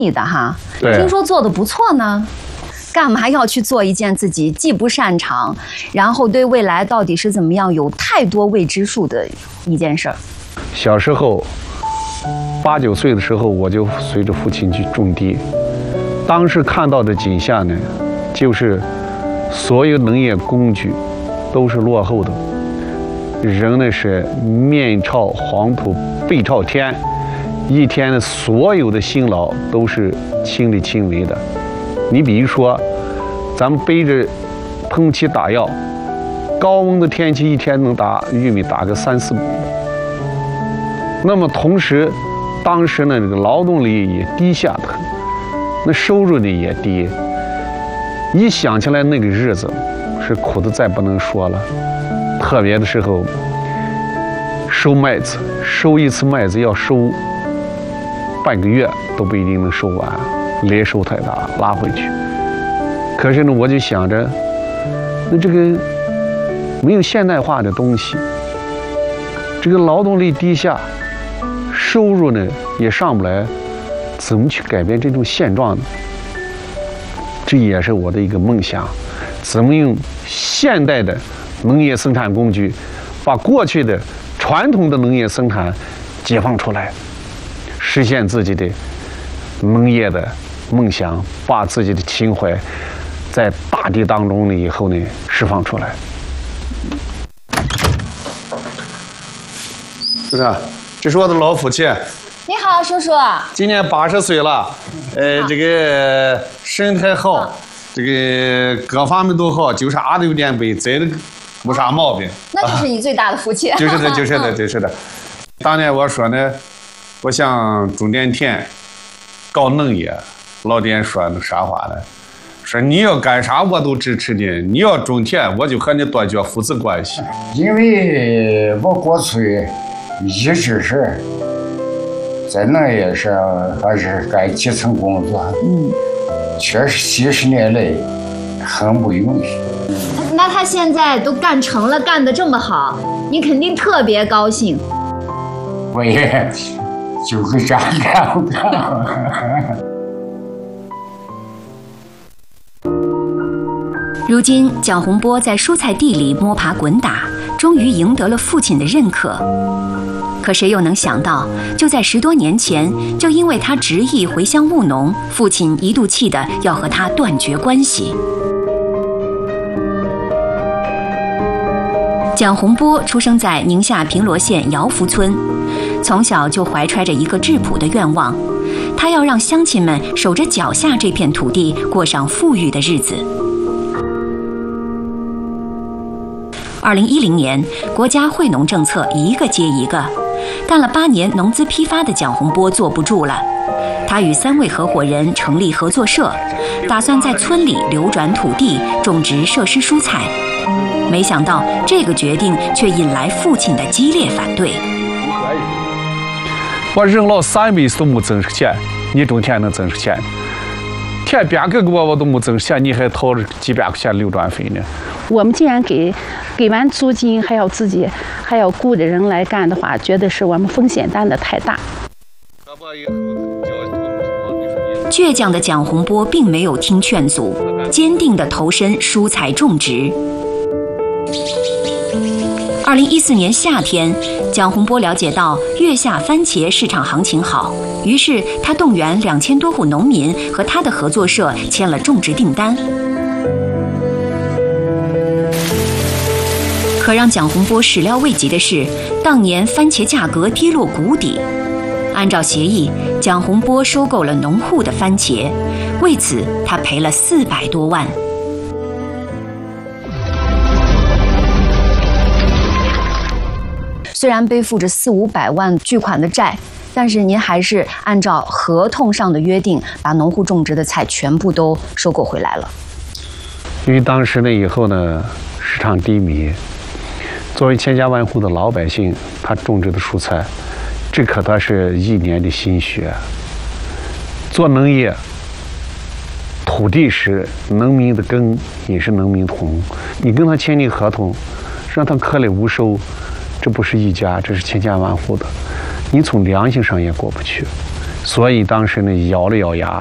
意的哈， 对， 听说做得不错呢，干嘛要去做一件自己既不擅长，然后对未来到底是怎么样有太多未知数的一件事儿？ 小时候8、9岁的时候，我就随着父亲去种地，当时看到的景象呢，就是所有农业工具都是落后的，人呢是面朝黄土背朝天，一天的所有的辛劳都是亲力亲为的。你比如说，咱们背着喷漆打药，高温的天气一天能打玉米打个3、4亩。那么同时，当时呢这个劳动力也低下的很，那收入呢也低。一想起来那个日子，是苦的再不能说了。特别的时候，收麦子，收一次麦子要收半个月都不一定能收完，连收太大拉回去。可是呢，我就想着，那这个没有现代化的东西，这个劳动力低下，收入呢也上不来，怎么去改变这种现状呢？这也是我的一个梦想，怎么用现代的农业生产工具，把过去的传统的农业生产解放出来，实现自己的农业的梦想，把自己的情怀在大地当中呢以后呢释放出来。是不是？这是我的老父亲。 你好，叔叔。 今年80岁了，这个身材好，这个各方面都好，就啥都有点背，再的没啥毛病。 那就是你最大的福气。 就是的，就是的，就是的。当年我说呢，我想种点田，搞农业，老爹说那啥话呢？说你要干啥我都支持你，你要种田我就和你断绝父子关系。 因为我过去一直是在农业上还是干基层工作，确实几十年来很不容易。 那他现在都干成了，干得这么好，你肯定特别高兴。 我也就会这样干。 如今，蒋洪波在蔬菜地里摸爬滚打，终于赢得了父亲的认可。可谁又能想到，就在10多年前，就因为他执意回乡务农，父亲一度气得要和他断绝关系。蒋洪波出生在宁夏平罗县姚福村，从小就怀揣着一个质朴的愿望，他要让乡亲们守着脚下这片土地，过上富裕的日子。2010年，国家惠农政策一个接一个，干了8年农资批发的蒋洪波坐不住了，他与3位合伙人成立合作社，打算在村里流转土地，种植设施蔬菜。没想到这个决定却引来父亲的激烈反对。 我扔了3辈子都没挣着钱，你种田能挣着钱？田边个给我都没挣钱，你还掏着几百块钱流转费呢？ 我们既然给完租金，还要自己还要雇的人来干的话，觉得是我们风险担得太大。 倔强的蒋洪波并没有听劝阻，坚定地投身蔬菜种植。2014年夏天，蒋洪波了解到月下番茄市场行情好，于是他动员2000多户农民和他的合作社签了种植订单。可让蒋洪波始料未及的是，当年番茄价格跌落谷底。按照协议，蒋洪波收购了农户的番茄，为此他赔了400多万。 虽然背负着400、500万巨款的债，但是您还是按照合同上的约定，把农户种植的菜全部都收购回来了。 因为当时呢以后呢市场低迷，作为千家万户的老百姓，他种植的蔬菜，这可他是1年的心血。做农业，土地是农民的根，也是农民的魂。你跟他签订合同，让他颗粒无收，这不是一家，这是千家万户的。你从良心上也过不去。 所以当时呢，咬了咬牙，